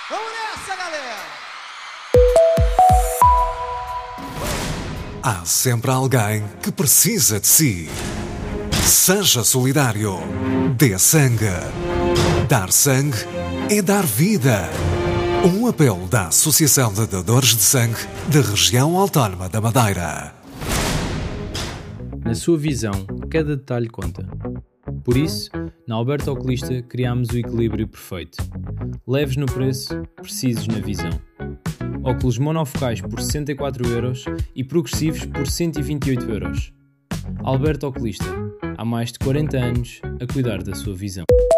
Vamos nessa, galera! Há sempre alguém que precisa de si. Seja solidário. Dê sangue. Dar sangue é dar vida. Um apelo da Associação de Doadores de Sangue da Região Autónoma da Madeira. Na sua visão, cada detalhe conta. Por isso, na Alberto Oculista criámos o equilíbrio perfeito. Leves no preço, precisos na visão. Óculos monofocais por 64€ e progressivos por 128€. Alberto Oculista, há mais de 40 anos a cuidar da sua visão.